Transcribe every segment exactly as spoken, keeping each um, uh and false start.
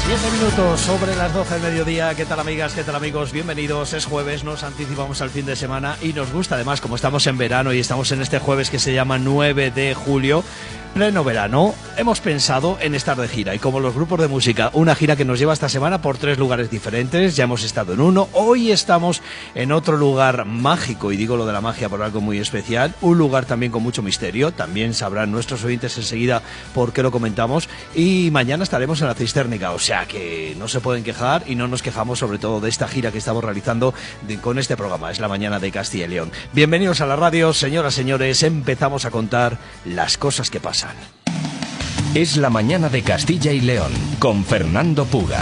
Siete minutos sobre las doce del mediodía. ¿Qué tal, amigas? ¿Qué tal, amigos? Bienvenidos. Es jueves, nos anticipamos al fin de semana y nos gusta, además, como estamos en verano y estamos en este jueves que se llama nueve de julio, pleno verano, hemos pensado en estar de gira. Y como los grupos de música, una gira que nos lleva esta semana por tres lugares diferentes. Ya hemos estado en uno, hoy estamos en otro lugar mágico, y digo lo de la magia por algo muy especial, un lugar también con mucho misterio. También sabrán nuestros oyentes enseguida por qué lo comentamos. Y mañana estaremos en la Cistérnica, o sea que no se pueden quejar, y no nos quejamos sobre todo de esta gira que estamos realizando de, con este programa. Es la mañana de Castilla y León. Bienvenidos a la radio, señoras, señores. Empezamos a contar las cosas que pasan. Es la mañana de Castilla y León con Fernando Puga.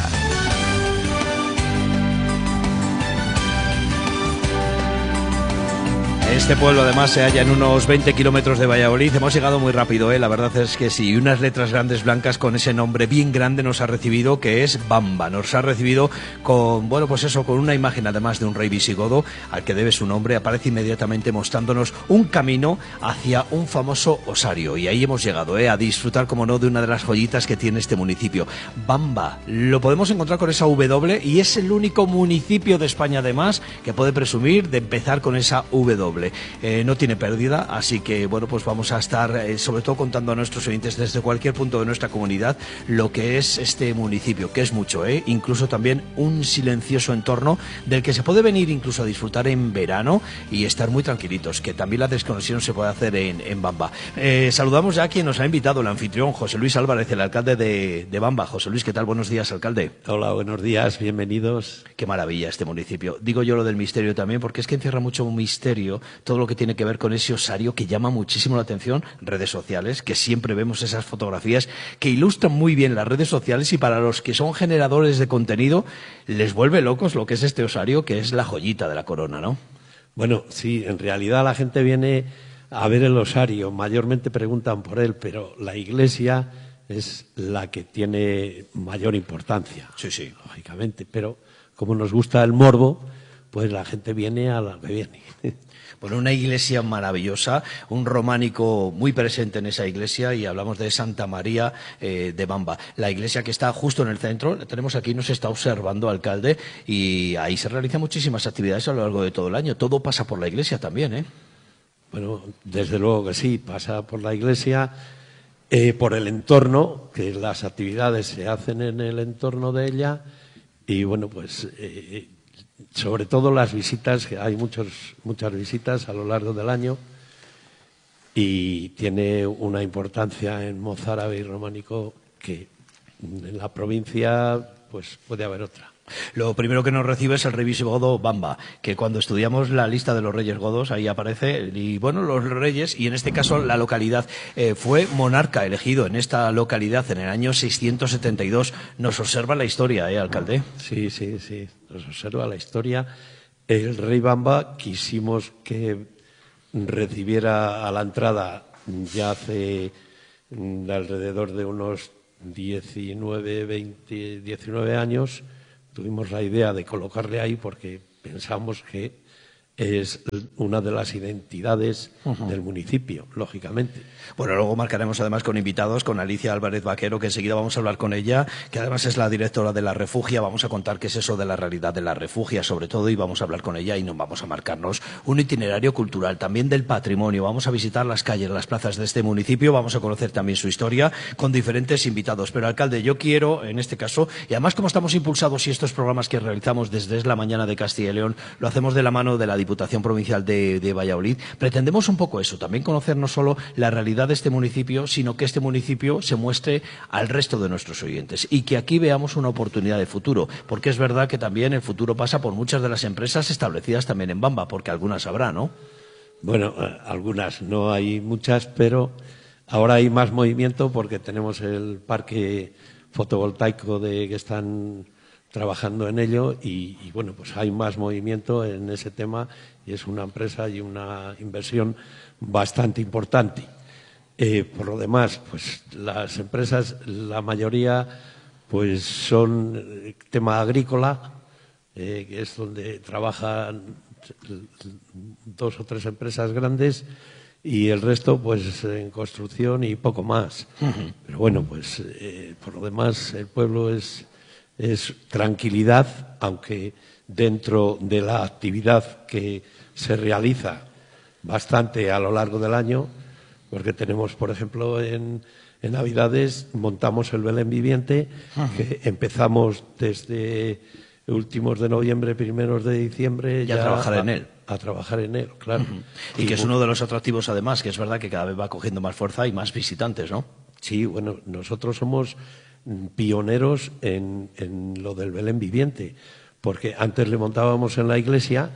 Este pueblo además se halla en unos veinte kilómetros de Valladolid. Hemos llegado muy rápido, ¿eh? La verdad es que sí. Unas letras grandes blancas con ese nombre bien grande nos ha recibido, que es Bamba. Nos ha recibido con, bueno, pues eso, con una imagen además de un rey visigodo al que debe su nombre. Aparece inmediatamente mostrándonos un camino hacia un famoso osario. Y ahí hemos llegado, ¿eh? A disfrutar, como no, de una de las joyitas que tiene este municipio. Bamba. Lo podemos encontrar con esa W y es el único municipio de España, además, que puede presumir de empezar con esa W. Eh, no tiene pérdida, así que bueno, pues vamos a estar eh, sobre todo contando a nuestros oyentes desde cualquier punto de nuestra comunidad lo que es este municipio, que es mucho, ¿eh? Incluso también un silencioso entorno del que se puede venir incluso a disfrutar en verano y estar muy tranquilitos, que también la desconexión se puede hacer en, en Bamba. Eh, saludamos ya a quien nos ha invitado, el anfitrión, José Luis Álvarez, el alcalde de, de Bamba. José Luis, ¿qué tal? Buenos días, alcalde. Hola, buenos días, bienvenidos. Qué maravilla este municipio. Digo yo lo del misterio también, porque es que encierra mucho misterio todo lo que tiene que ver con ese osario que llama muchísimo la atención. Redes sociales, que siempre vemos esas fotografías que ilustran muy bien las redes sociales, y para los que son generadores de contenido les vuelve locos lo que es este osario, que es la joyita de la corona, ¿no? Bueno, sí, en realidad la gente viene a ver el osario, mayormente preguntan por él, pero la iglesia es la que tiene mayor importancia. Sí, sí. Lógicamente, pero como nos gusta el morbo, pues la gente viene a la que viene. Bueno, una iglesia maravillosa, un románico muy presente en esa iglesia, y hablamos de Santa María eh, de Bamba. La iglesia que está justo en el centro, la tenemos aquí, nos está observando, alcalde, y ahí se realizan muchísimas actividades a lo largo de todo el año. Todo pasa por la iglesia también, ¿eh? Bueno, desde luego que sí, pasa por la iglesia, eh, por el entorno, que las actividades se hacen en el entorno de ella, y bueno, pues Eh, sobre todo las visitas, que hay muchos, muchas visitas a lo largo del año, y tiene una importancia en mozárabe y románico que en la provincia pues puede haber otra. Lo primero que nos recibe es el rey visigodo Bamba, que cuando estudiamos la lista de los reyes godos, ahí aparece, y bueno, los reyes, y en este caso la localidad, eh, fue monarca elegido en esta localidad en el año seiscientos setenta y dos. Nos observa la historia, ¿eh, alcalde? Sí, sí, sí, nos observa la historia. El rey Bamba quisimos que recibiera a la entrada ya hace mm, alrededor de unos diecinueve, veinte, diecinueve años. Tuvimos la idea de colocarle ahí porque pensamos que es una de las identidades uh-huh. del municipio, lógicamente. Bueno, luego marcaremos además con invitados, con Alicia Álvarez Vaquero, que enseguida vamos a hablar con ella, que además es la directora de La Refugia. Vamos a contar qué es eso de la realidad de La Refugia, sobre todo, y vamos a hablar con ella y nos vamos a marcarnos un itinerario cultural, también del patrimonio. Vamos a visitar las calles, las plazas de este municipio, vamos a conocer también su historia con diferentes invitados. Pero, alcalde, yo quiero, en este caso, y además como estamos impulsados y estos programas que realizamos desde Es la Mañana de Castilla y León, lo hacemos de la mano de la Diputación Provincial de, de Valladolid, pretendemos un poco eso, también conocer no solo la realidad de este municipio, sino que este municipio se muestre al resto de nuestros oyentes y que aquí veamos una oportunidad de futuro, porque es verdad que también el futuro pasa por muchas de las empresas establecidas también en Bamba, porque algunas habrá, ¿no? Bueno, eh, algunas, no hay muchas, pero ahora hay más movimiento porque tenemos el parque fotovoltaico de que están trabajando en ello y, y bueno, pues hay más movimiento en ese tema y es una empresa y una inversión bastante importante. Eh, por lo demás, pues las empresas, la mayoría, pues son eh, tema agrícola, eh, que es donde trabajan dos o tres empresas grandes y el resto, pues en construcción y poco más. Uh-huh. Pero bueno, pues eh, por lo demás, el pueblo es es tranquilidad, aunque dentro de la actividad que se realiza bastante a lo largo del año, porque tenemos, por ejemplo, en, en Navidades montamos el Belén viviente, que empezamos desde últimos de noviembre, primeros de diciembre, y ya a trabajar en él. A trabajar en él, claro. Uh-huh. Y, y que es uno de los atractivos, además, que es verdad que cada vez va cogiendo más fuerza y más visitantes, ¿no? Sí, bueno, nosotros somos pioneros en, en lo del Belén viviente, porque antes le montábamos en la iglesia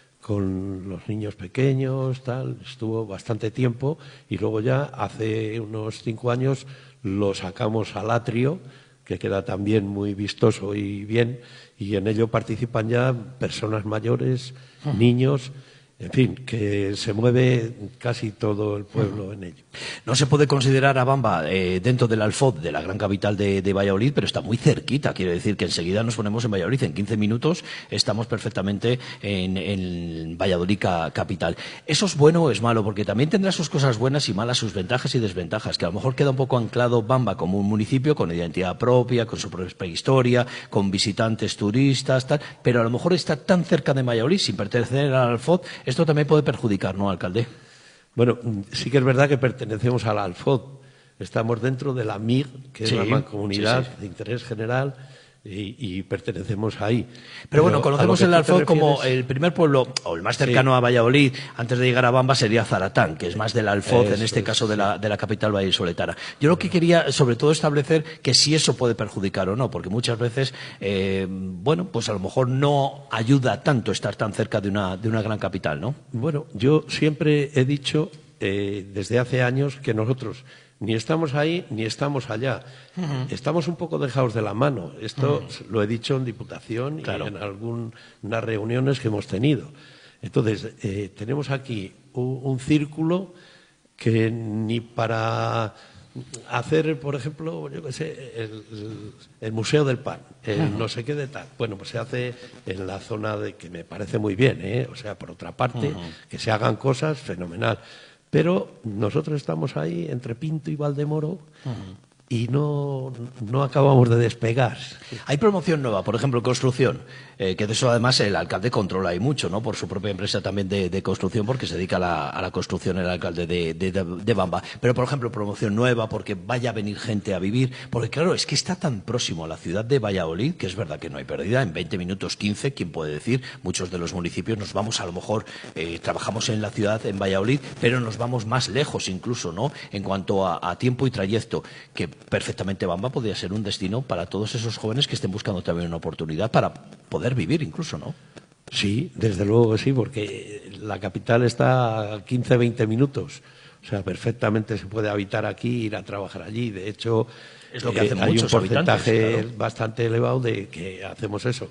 con los niños pequeños, tal, estuvo bastante tiempo, y luego ya hace unos cinco años lo sacamos al atrio, que queda también muy vistoso y bien, y en ello participan ya personas mayores, uh-huh. niños, en fin, que se mueve casi todo el pueblo uh-huh. en ello. No se puede considerar a Bamba eh, dentro del Alfoz, de la gran capital de, de Valladolid, pero está muy cerquita, quiere decir que enseguida nos ponemos en Valladolid, en quince minutos estamos perfectamente en, en Valladolid ca, capital. ¿Eso es bueno o es malo? Porque también tendrá sus cosas buenas y malas, sus ventajas y desventajas, que a lo mejor queda un poco anclado Bamba como un municipio con identidad propia, con su propia historia, con visitantes turistas, tal, pero a lo mejor está tan cerca de Valladolid, sin pertenecer al Alfoz, esto también puede perjudicar, ¿no, alcalde? Bueno, sí que es verdad que pertenecemos al Alfoz. Estamos dentro de la M I G, que sí, es la Mancomunidad sí, sí. de Interés General, y, y pertenecemos ahí. Pero, Pero bueno, conocemos el Alfoz refieres... como el primer pueblo, o el más cercano sí. a Valladolid, antes de llegar a Bamba, sería Zaratán, que es más del Alfoz, eso en este es, caso de la, de la capital vallisoletana. Yo lo que quería, sobre todo, establecer que si eso puede perjudicar o no, porque muchas veces, eh, bueno, pues a lo mejor no ayuda tanto estar tan cerca de una, de una gran capital, ¿no? Bueno, yo siempre he dicho, eh, desde hace años, que nosotros ni estamos ahí ni estamos allá. Uh-huh. Estamos un poco dejados de la mano. Esto uh-huh. lo he dicho en Diputación claro. y en algunas reuniones que hemos tenido. Entonces, eh, tenemos aquí un, un círculo que ni para hacer, por ejemplo, yo qué sé, el, el Museo del Pan, el uh-huh. no sé qué de tal. Bueno, pues se hace en la zona de que me parece muy bien, ¿eh? O sea, por otra parte, uh-huh. que se hagan cosas, fenomenal. Pero nosotros estamos ahí entre Pinto y Valdemoro uh-huh. y no, no acabamos de despegar. Hay promoción nueva, por ejemplo, construcción, eh, que de eso además el alcalde controla ahí mucho, ¿no? Por su propia empresa también de, de construcción, porque se dedica a la, a la construcción el alcalde de, de, de Bamba. Pero, por ejemplo, promoción nueva, porque vaya a venir gente a vivir, porque claro, es que está tan próximo a la ciudad de Valladolid, que es verdad que no hay pérdida, en veinte minutos, quince, ¿quién puede decir? Muchos de los municipios nos vamos, a lo mejor, eh, trabajamos en la ciudad, en Valladolid, pero nos vamos más lejos incluso, ¿no? En cuanto a, a tiempo y trayecto, que perfectamente Bamba podría ser un destino para todos esos jóvenes que estén buscando también una oportunidad para poder vivir incluso, ¿no? Sí, desde luego que sí, porque la capital está a quince, veinte minutos. O sea, perfectamente se puede habitar aquí, ir a trabajar allí. De hecho, es lo que hacen eh, hay muchos un porcentaje claro. bastante elevado de que hacemos eso.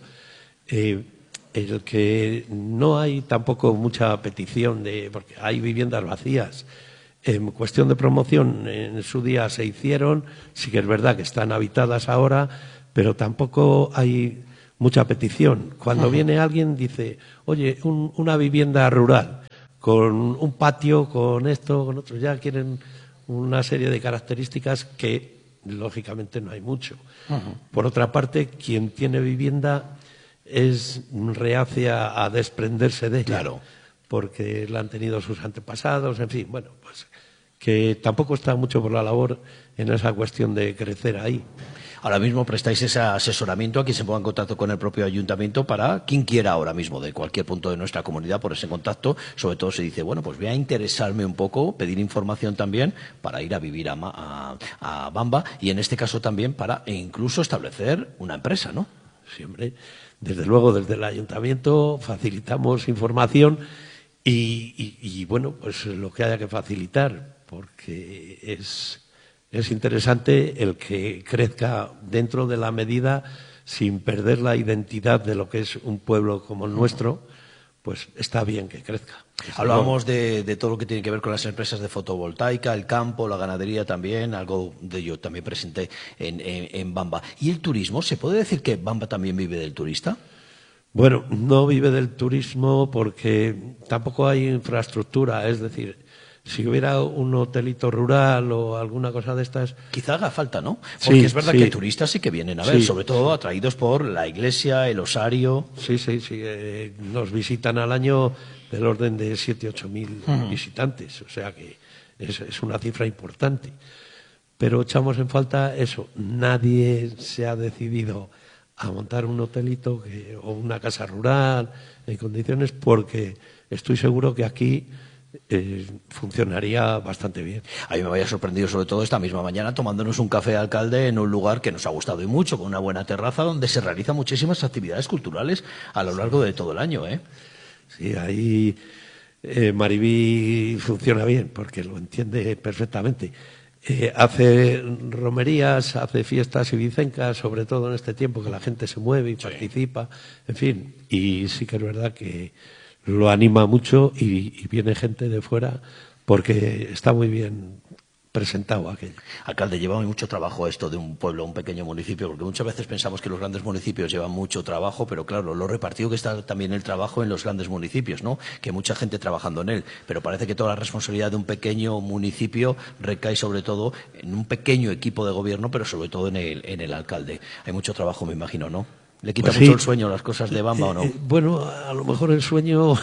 Eh, el que no hay tampoco mucha petición, de porque hay viviendas vacías. En cuestión de promoción, en su día se hicieron, sí que es verdad que están habitadas ahora, pero tampoco hay mucha petición. Cuando uh-huh. viene alguien dice, oye, un, una vivienda rural, con un patio, con esto, con otro, ya quieren una serie de características que lógicamente no hay mucho. Uh-huh. Por otra parte, quien tiene vivienda es reacia a desprenderse de ella, claro. porque la han tenido sus antepasados, en fin, bueno, pues que tampoco está mucho por la labor en esa cuestión de crecer ahí. Ahora mismo prestáis ese asesoramiento a quien se ponga en contacto con el propio ayuntamiento para quien quiera ahora mismo de cualquier punto de nuestra comunidad por ese contacto. Sobre todo se dice, bueno, pues voy a interesarme un poco, pedir información también para ir a vivir a, a, a Bamba y en este caso también para e incluso establecer una empresa, ¿no? Siempre, desde luego, desde el ayuntamiento facilitamos información y, y, y bueno, pues lo que haya que facilitar, porque es... Es interesante el que crezca dentro de la medida sin perder la identidad de lo que es un pueblo como el nuestro, pues está bien que crezca. Hablábamos de, de todo lo que tiene que ver con las empresas de fotovoltaica, el campo, la ganadería también, algo de ello también presenté en, en, en Bamba. ¿Y el turismo? ¿Se puede decir que Bamba también vive del turista? Bueno, no vive del turismo porque tampoco hay infraestructura, es decir, si hubiera un hotelito rural o alguna cosa de estas... Quizá haga falta, ¿no? Porque Sí, es verdad sí. que turistas sí que vienen a ver, Sí. sobre todo atraídos por la iglesia, el osario. Sí, sí, sí. Eh, nos visitan al año del orden de siete, ocho mil Ujú. visitantes. O sea que es, es una cifra importante. Pero echamos en falta eso. Nadie se ha decidido a montar un hotelito que, o una casa rural en condiciones, porque estoy seguro que aquí eh, funcionaría bastante bien. A mí me había sorprendido sobre todo esta misma mañana tomándonos un café, alcalde, en un lugar que nos ha gustado y mucho, con una buena terraza donde se realizan muchísimas actividades culturales a lo largo de todo el año, ¿eh? Sí, ahí eh, Maribí funciona bien porque lo entiende perfectamente. Eh, hace romerías, hace fiestas y vicencas, sobre todo en este tiempo que la gente se mueve y Sí. participa, en fin, y sí que es verdad que lo anima mucho y, y viene gente de fuera porque está muy bien presentado aquello. Alcalde, lleva mucho trabajo esto de un pueblo, un pequeño municipio, porque muchas veces pensamos que los grandes municipios llevan mucho trabajo, pero claro, lo repartido que está también el trabajo en los grandes municipios, ¿no? Que hay mucha gente trabajando en él, pero parece que toda la responsabilidad de un pequeño municipio recae sobre todo en un pequeño equipo de gobierno, pero sobre todo en el, en el alcalde. Hay mucho trabajo, me imagino, ¿no? ¿Le quita Pues mucho sí. el sueño las cosas de Bamba o no? Eh, eh, bueno, a lo mejor el sueño,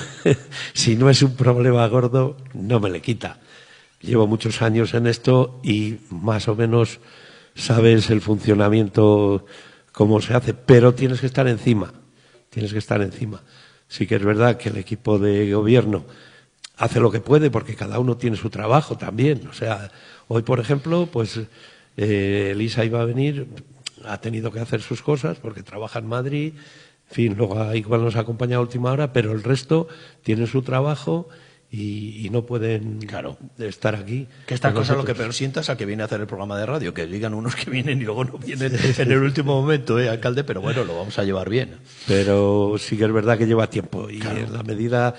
si no es un problema gordo, no me le quita. Llevo muchos años en esto y más o menos sabes el funcionamiento, cómo se hace, pero tienes que estar encima, tienes que estar encima. Sí que es verdad que el equipo de gobierno hace lo que puede porque cada uno tiene su trabajo también. O sea, hoy, por ejemplo, pues eh, Elisa iba a venir, ha tenido que hacer sus cosas porque trabaja en Madrid, en fin, luego igual nos acompaña a última hora, pero el resto tiene su trabajo y, y no pueden Claro. estar aquí. Que esta con cosa lo que nosotros. peor sienta es al que viene a hacer el programa de radio, que digan unos que vienen y luego no vienen en el último momento, ¿eh, alcalde? Pero bueno, lo vamos a llevar bien. Pero sí que es verdad que lleva tiempo y Claro. en la medida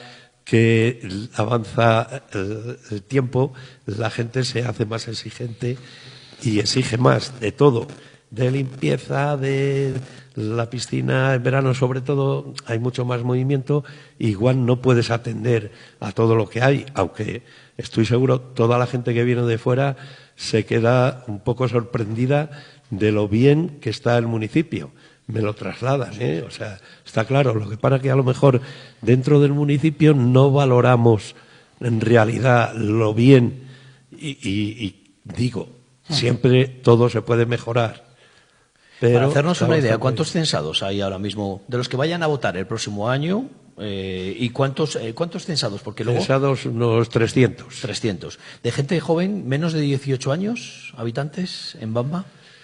que avanza el, el tiempo, la gente se hace más exigente y exige más de todo, de limpieza, de la piscina en verano sobre todo, hay mucho más movimiento, igual no puedes atender a todo lo que hay, aunque estoy seguro toda la gente que viene de fuera se queda un poco sorprendida de lo bien que está el municipio. Me lo trasladan, ¿eh? O sea, está claro. Lo que pasa es que a lo mejor dentro del municipio no valoramos en realidad lo bien y, y- y digo, siempre todo se puede mejorar. Pero Para hacernos está una idea, bastante ¿cuántos bien. censados hay ahora mismo de los que vayan a votar el próximo año? Eh, ¿Y cuántos, eh, cuántos censados? Porque luego... Censados unos trescientos. trescientos. ¿De gente joven, menos de dieciocho años, habitantes en Bamba?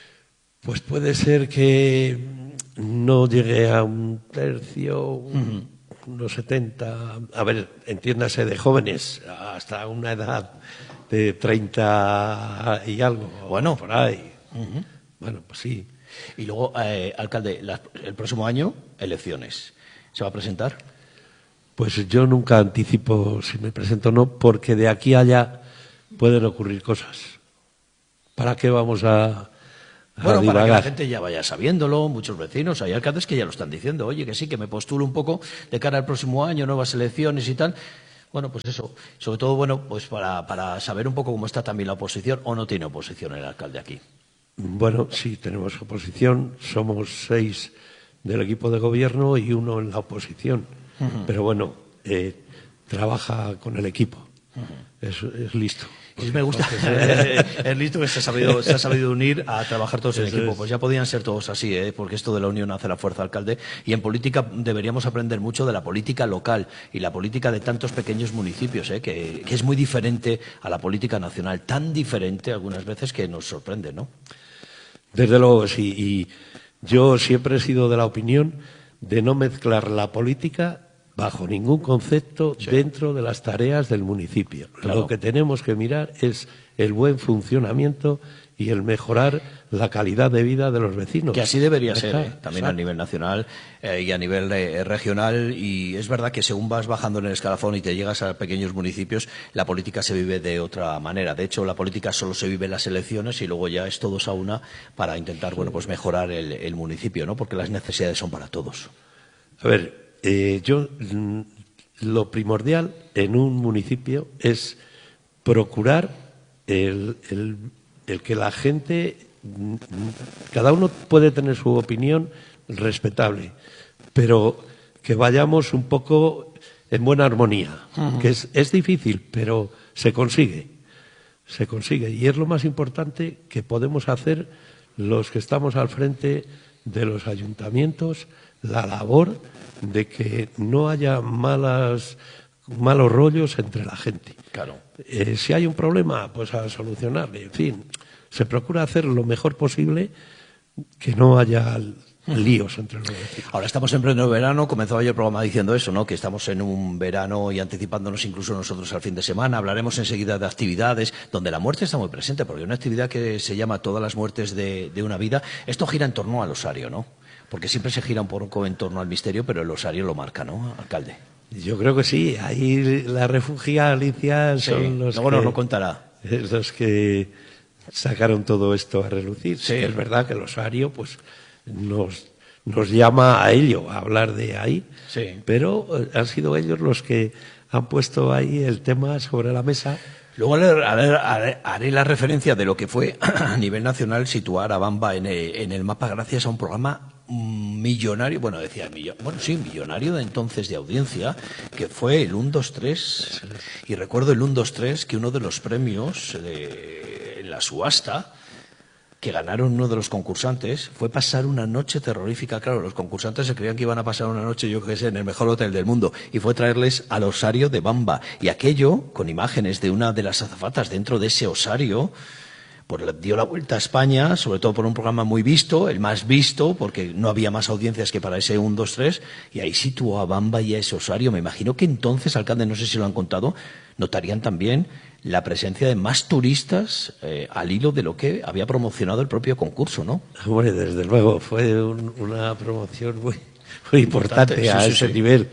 Pues puede ser que no llegue a un tercio, un- unos setenta. A ver, entiéndase de jóvenes, hasta una edad de treinta y algo. Bueno. Por ahí. Bueno, pues sí. Y luego, eh, alcalde, la- el próximo año, elecciones. ¿Se va a presentar? Pues yo nunca anticipo si me presento o no, porque de aquí a allá pueden ocurrir cosas. ¿Para qué vamos a, a Bueno, para que la divagar? gente ya vaya sabiéndolo, muchos vecinos, hay alcaldes que ya lo están diciendo, oye, que sí, que me postulo un poco de cara al próximo año, nuevas elecciones y tal. Bueno, pues eso, sobre todo, bueno, pues para, para saber un poco cómo está también la oposición, o no tiene oposición el alcalde aquí. Bueno, sí, tenemos oposición. Somos seis del equipo de gobierno y uno en la oposición. Pero bueno, eh, trabaja con el equipo. es, es listo. Pues me gusta. Es listo que se ha, sabido, se ha sabido unir a trabajar todos en Eso equipo. es. Pues ya podían ser todos así, ¿eh? Porque esto de la unión hace la fuerza, alcalde. Y en política deberíamos aprender mucho de la política local y la política de tantos pequeños municipios, ¿eh? que, que es muy diferente a la política nacional. Tan diferente algunas veces que nos sorprende, ¿no? Desde luego, sí. Y yo siempre he sido de la opinión de no mezclar la política bajo ningún concepto Sí. dentro de las tareas del municipio. Claro. Lo que tenemos que mirar es el buen funcionamiento y el mejorar la calidad de vida de los vecinos. Que así debería Ya ser, está, ¿eh? También a exacto. nivel nacional eh, y a nivel eh, regional. Y es verdad que según vas bajando en el escalafón y te llegas a pequeños municipios, la política se vive de otra manera. De hecho, la política solo se vive en las elecciones y luego ya es todos a una para intentar, bueno, pues mejorar el, el municipio, ¿no? Porque las necesidades son para todos. A ver, eh, yo mm, lo primordial en un municipio es procurar el, el, el que la gente, cada uno puede tener su opinión respetable, pero que vayamos un poco en buena armonía, uh-huh. que es, es difícil, pero se consigue, se consigue. Y es lo más importante que podemos hacer los que estamos al frente de los ayuntamientos, la labor de que no haya malas, malos rollos entre la gente. Claro. Eh, si hay un problema, pues a solucionarle. En fin, se procura hacer lo mejor posible, que no haya líos entre los vecinos. Ahora estamos en pleno verano, comenzaba yo el programa diciendo eso, ¿no? Que estamos en un verano y anticipándonos incluso nosotros al fin de semana. Hablaremos enseguida de actividades donde la muerte está muy presente, porque una actividad que se llama Todas las muertes de, de una vida, esto gira en torno al osario, ¿no? Porque siempre se gira un poco en torno al misterio, pero el osario lo marca, ¿no, alcalde? Yo creo que sí. Ahí la refugia Alicia son sí, los luego que, nos lo contará. los que sacaron todo esto a relucir. Sí. Es verdad que el osario pues nos, nos llama a ello, a hablar de ahí, sí. pero han sido ellos los que han puesto ahí el tema sobre la mesa. Luego haré, haré, haré la referencia de lo que fue a nivel nacional situar a Bamba en el, en el mapa gracias a un programa millonario, bueno, decía millonario, bueno, sí, millonario de entonces de audiencia, que fue el uno dos tres. Y recuerdo el uno dos tres que uno de los premios de, en la subasta que ganaron uno de los concursantes fue pasar una noche terrorífica. Claro, los concursantes se creían que iban a pasar una noche, yo qué sé, en el mejor hotel del mundo, y fue traerles al osario de Bamba, y aquello con imágenes de una de las azafatas dentro de ese osario, pues dio la vuelta a España, sobre todo por un programa muy visto, el más visto, porque no había más audiencias que para ese uno dos tres, y ahí situó a Bamba y a ese osario. Me imagino que entonces, alcalde, no sé si lo han contado, notarían también la presencia de más turistas eh, al hilo de lo que había promocionado el propio concurso, ¿no? Hombre, desde luego, fue un, una promoción muy, muy importante, importante a sí, ese sí, nivel.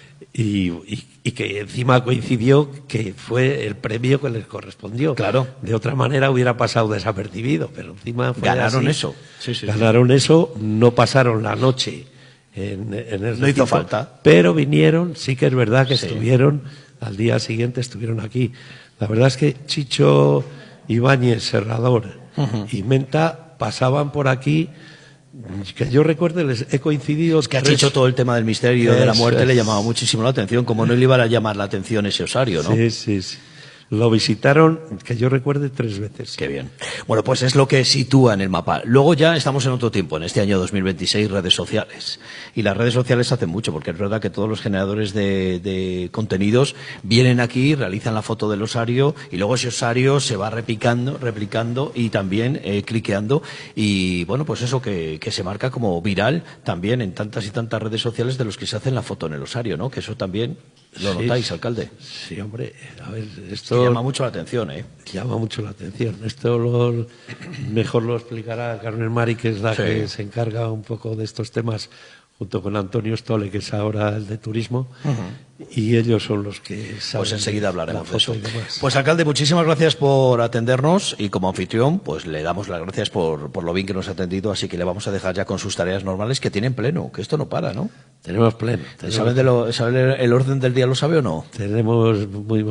Y, y, y que encima coincidió que fue el premio que les correspondió. Claro. De otra manera hubiera pasado desapercibido, pero encima fue ganaron así. eso. Sí, sí, ganaron sí. eso, no pasaron la noche en, en el no hizo falta. Pero vinieron, sí que es verdad que sí. estuvieron, al día siguiente estuvieron aquí. La verdad es que Chicho Ibáñez Serrador uh-huh. y Menta pasaban por aquí. Que yo recuerde, les he coincidido. Es que a tres... Chicho todo el tema del misterio es, de la muerte es... le llamaba muchísimo la atención, como no le iba a llamar la atención ese osario, ¿no? Sí, sí, sí. Lo visitaron, que yo recuerde, tres veces. Qué bien. Bueno, pues es lo que sitúa en el mapa. Luego ya estamos en otro tiempo, en este año dos mil veintiséis, redes sociales. Y las redes sociales hacen mucho, porque es verdad que todos los generadores de, de contenidos vienen aquí, realizan la foto del osario, y luego ese osario se va replicando, replicando y también eh, cliqueando. Y bueno, pues eso que, que se marca como viral también en tantas y tantas redes sociales de los que se hacen la foto en el osario, ¿no? Que eso también lo sí, notáis, alcalde. Sí, hombre, a ver, esto... Que llama mucho la atención, ¿eh? Llama mucho la atención. Esto lo, mejor lo explicará Carmen Mari, que es la sí. que se encarga un poco de estos temas, junto con Antonio Stole, que es ahora el de turismo, uh-huh. y ellos son los que saben. Pues enseguida hablaremos de eso. Pues, alcalde, muchísimas gracias por atendernos, y como anfitrión, pues le damos las gracias por, por lo bien que nos ha atendido, así que le vamos a dejar ya con sus tareas normales, que tienen pleno, que esto no para, ¿no? Tenemos pleno. Tenemos ¿Saben de lo, sabe el orden del día, lo sabe o no? Tenemos muy